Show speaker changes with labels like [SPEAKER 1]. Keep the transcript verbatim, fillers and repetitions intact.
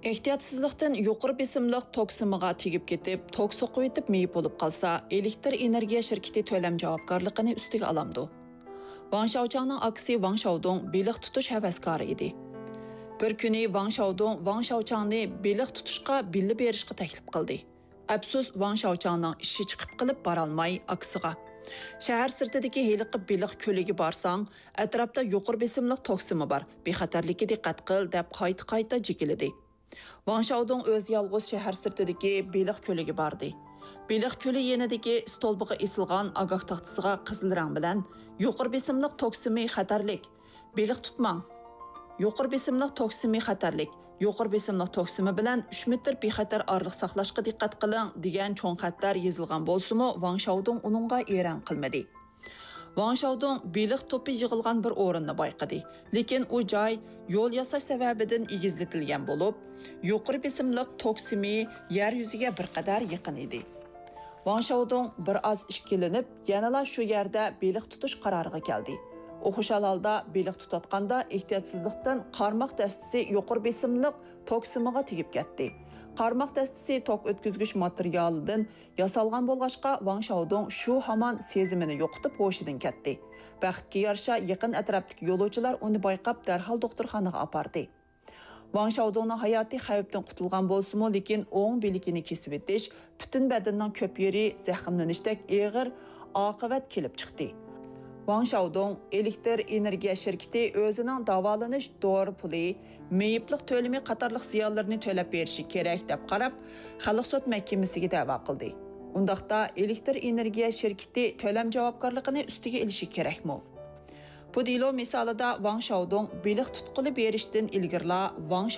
[SPEAKER 1] Ehtiyotsizlikdan yuqori besimliq tok simiga tegib ketib, tok soqib etib meyip bo'lib qolsa, elektr energiya shirkati to'lam javobgarligini ustiga olamdi. Wang Shaochangning aksi Wang Shaodong beliq tutish havaskori edi. Bir kuni Wang Shaodong Wang Shaochangni beliq tutishga billa berishga taklif qildi. Afsus, Wang Shaochangning ishi chiqib qilib borolmay aksiga. Shahar sirtidagi heliqib beliq ko'liga borsang, atrofda yuqori besimliq tok simi bor. Bexatarlikka diqqat qil deb qayta-qayta jikilidi. Wang Shaodong o'z yolg'iz shahar sirtidagi beliq ko'liga bordi. Beliq ko'li yenidagi stolbiga esilgan ogoh taxtasiga qizil rang bilan yuqori besimliq tok simi xatarlik. Beliq tutmang. Yuqori besimliq tok simi xatarlik. Yuqori besimliq tok simi bilan uch metr bexatar orliq saqlashga diqqat qiling degan cho'ng xatlar yozilgan bo'lsa-mu, Wang Shaodong uningga e'ron qilmadi. Wang Shaodong beliq to'pi yig'ilgan bir o'rinni bayqadi. Lekin u joy yo'l yasash sababidan egizlatilgan bo'lib, yuqori besimliq tok simi yer yuziga bir qadar yaqin edi. Wang Shaodong bir oz ishkilinib, yanala shu yerda beliq tutish qaroriga keldi. U xushal holda beliq tutatganda ehtiyotsizlikdan qarmoq dastasi yuqori besimliq tok simiga tegib ketdi. Qarmoq dastasi tok o'tkazgich materialidan yasalgan bo'lg'achqa Wang Shaodong shu hamon sezimini yo'qotib hoshidan ketdi. Baxtga yarasha yaqin atrofdagi yo'lovchilar uni bayqab darhol doktorxonaga apardi. Wang Shaodongning hayoti xavfdan qutulgan bo'lsa-mu, lekin o'ng beligini kesib etish, butun badanining ko'p yeri zaxmlanishdek og'ir oqibat kelib chiqdi. Wang Shaodong elektr energiya shirkati o'zining davolanish dori puli, meyiplik to'limi qatorliq ziyonlarni to'lab berishi kerak deb qarab, Xalq sud mahkamasiga da'vo qildi. Undaqda elektr energiya shirkati to'lam javobgarligini ustiga olishi kerakmi? Bu delo misolida Wang Shaodong beliq tutquli berishdan ilgirla Wang